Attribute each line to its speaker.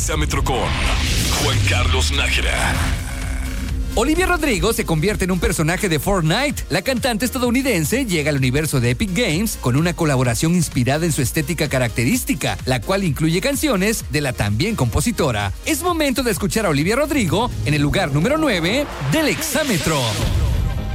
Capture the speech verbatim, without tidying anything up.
Speaker 1: Exámetro con Juan Carlos Nájera.
Speaker 2: Olivia Rodrigo se convierte en un personaje de Fortnite. La cantante estadounidense llega al universo de Epic Games con una colaboración inspirada en su estética característica, la cual incluye canciones de la también compositora. Es momento de escuchar a Olivia Rodrigo en el lugar número nueve del Exámetro.